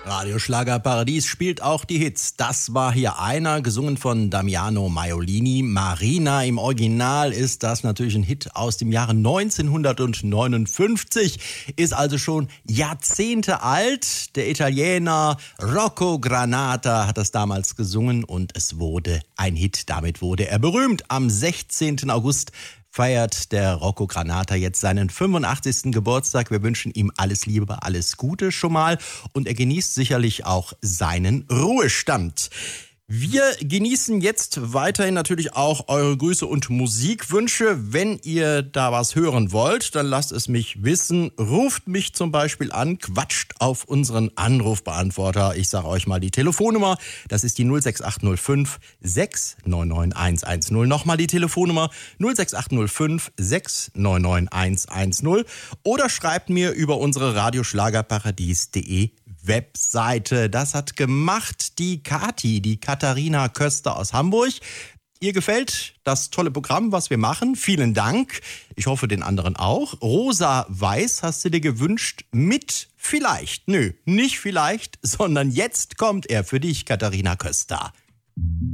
Radio Schlagerparadies spielt auch die Hits. Das war hier einer, gesungen von Damiano Maiolini. Marina, im Original ist das natürlich ein Hit aus dem Jahre 1959, ist also schon Jahrzehnte alt. Der Italiener Rocco Granata hat das damals gesungen und es wurde ein Hit. Damit wurde er berühmt. Am 16. August feiert der Rocco Granata jetzt seinen 85. Geburtstag. Wir wünschen ihm alles Liebe, alles Gute schon mal und er genießt sicherlich auch seinen Ruhestand. Wir genießen jetzt weiterhin natürlich auch eure Grüße und Musikwünsche. Wenn ihr da was hören wollt, dann lasst es mich wissen. Ruft mich zum Beispiel an, quatscht auf unseren Anrufbeantworter. Ich sage euch mal die Telefonnummer. Das ist die 06805 699 110. Nochmal die Telefonnummer 06805 699 110. Oder schreibt mir über unsere radioschlagerparadies.de Webseite. Das hat gemacht die Katharina Köster aus Hamburg. Ihr gefällt das tolle Programm, was wir machen. Vielen Dank. Ich hoffe, den anderen auch. Rosa Weiß hast du dir gewünscht mit vielleicht. Nö, nicht vielleicht, sondern jetzt kommt er für dich, Katharina Köster.